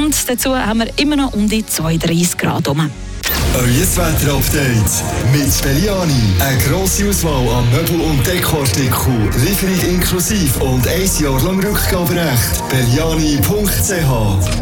und dazu haben wir immer noch um die 32 Grad herum. Euer Wetterupdate mit Belliani. Eine grosse Auswahl an Möbel- und Dekoartikeln, Lieferung inklusive und 1 Jahr lang Rückgaberecht. Belliani.ch